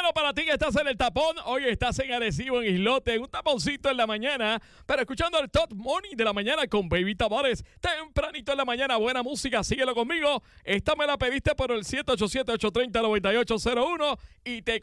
Bueno, para ti que estás en el tapón, hoy estás en Arecibo, en Islote, en un taponcito en la mañana, pero escuchando el Top Morning de la mañana con Baby Tavares, tempranito en la mañana, buena música, síguelo conmigo. Esta me la pediste por el 787-830-9801 y te